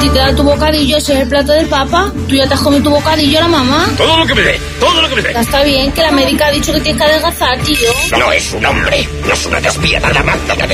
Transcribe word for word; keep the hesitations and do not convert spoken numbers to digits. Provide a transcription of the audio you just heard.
ti te da tu bocadillo, ese es el plato del papa. Tú ya te has comido tu bocadillo, la mamá. Todo lo que me dé, todo lo que me dé. Ya está bien, que la médica ha dicho que tienes que adelgazar, tío. No es un hombre, no es una despiadada manta de